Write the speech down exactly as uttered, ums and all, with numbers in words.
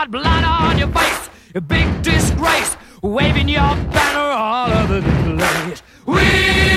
got blood on your face, a big disgrace, waving your banner all over the place. We